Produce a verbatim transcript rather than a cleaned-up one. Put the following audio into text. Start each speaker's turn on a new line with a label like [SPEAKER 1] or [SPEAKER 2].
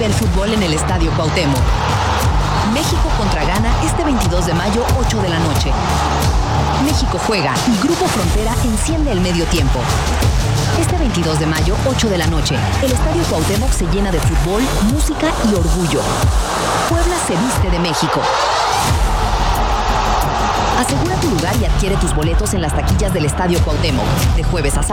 [SPEAKER 1] Vive el fútbol en el Estadio Cuauhtémoc. México contra Ghana este veintidós de mayo, ocho de la noche. México juega y Grupo Frontera enciende el medio tiempo. Este veintidós de mayo, ocho de la noche, el Estadio Cuauhtémoc se llena de fútbol, música y orgullo. Puebla se viste de México. Asegura tu lugar y adquiere tus boletos en las taquillas del Estadio Cuauhtémoc, de jueves a sábado.